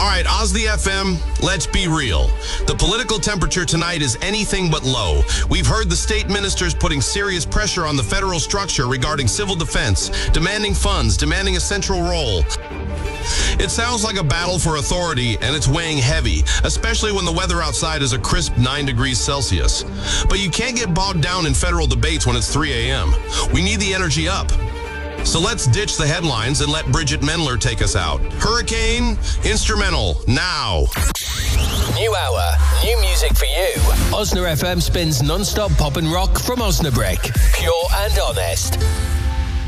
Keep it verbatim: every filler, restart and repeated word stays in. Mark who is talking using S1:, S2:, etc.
S1: All right, Oz the F M, let's be real. The political temperature tonight is anything but low. We've heard the state ministers putting serious pressure on the federal structure regarding civil defense, demanding funds, demanding a central role. It sounds like a battle for authority, and it's weighing heavy, especially when the weather outside is a crisp nine degrees Celsius. But you can't get bogged down in federal debates when it's three a.m. We need the energy up. So let's ditch the headlines and let Bridget Mendler take us out. Hurricane Instrumental, now.
S2: New hour, new music for you. Osna F M spins non-stop pop and rock from Osnabrück. Pure and honest.